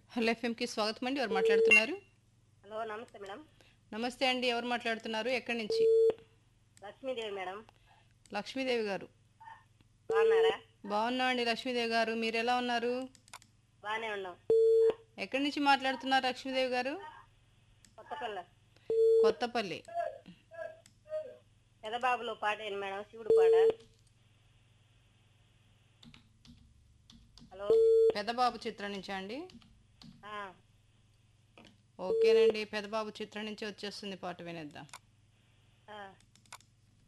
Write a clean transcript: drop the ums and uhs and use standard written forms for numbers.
Hello ఎఫ్ఎంకి స్వాగతం అండి. ఎవరు మాట్లాడుతున్నారు? హలో నమస్తే మేడం. నమస్తే అండి. ఎవరు మాట్లాడుతున్నారు? ఎక్కడి నుంచి? లక్ష్మీదేవి మేడం. లక్ష్మీదేవి గారు. బాగున్నారా? బాగున్నా అండి లక్ష్మీదేవి గారు. మీరు ఎలా ఉన్నారు? బాగానే ఉన్నాం. ఎక్కడి నుంచి మాట్లాడుతున్నారు లక్ష్మీదేవి గారు? కొత్తపల్లి కొత్తపల్లి. పెదబాబులో పాట ఏంటి మేడం? శివుడు పాట. హలో. పెదబాబు చిత్రం నుంచా అండి? ఆ, ఓకేనండి. పెదబాబు చిత్రం నుంచి వచ్చేస్తుంది, పాట వినేద్దాం.